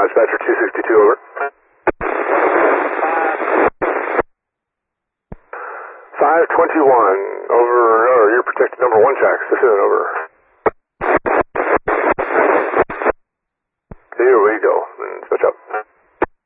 Dispatcher 262, over. 521, over, you're protected number 1 tracks, this is over. Here we go, switch up.